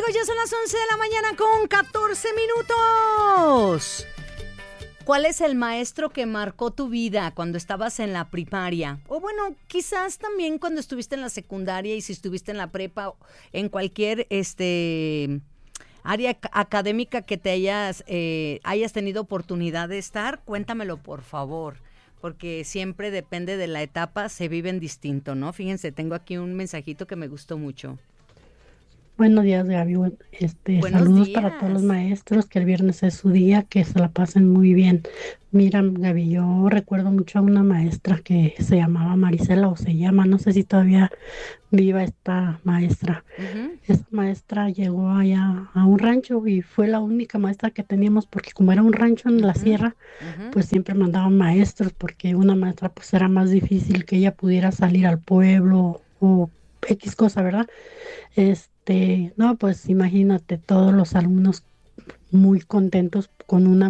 amigos, ya son las 11 de la mañana con 14 minutos. ¿Cuál es el maestro que marcó tu vida cuando estabas en la primaria? O bueno, quizás también cuando estuviste en la secundaria y si estuviste en la prepa, en cualquier área académica que te hayas tenido oportunidad de estar, cuéntamelo por favor, porque siempre depende de la etapa, se viven distinto, ¿no? Fíjense, tengo aquí un mensajito que me gustó mucho. Buenos días, Gaby. Buenos Saludos para todos los días. maestros, que el viernes es su día, que se la pasen muy bien. Mira, Gaby, yo recuerdo mucho a una maestra que se llamaba Marisela, o se llama, no sé si todavía viva esta maestra. Uh-huh, Esa maestra llegó allá a un rancho y fue la única maestra que teníamos, porque como era un rancho en la uh-huh, sierra, uh-huh. pues siempre mandaban maestros, porque una maestra pues era más difícil que ella pudiera salir al pueblo o X cosa, ¿verdad? No, pues imagínate todos los alumnos muy contentos con una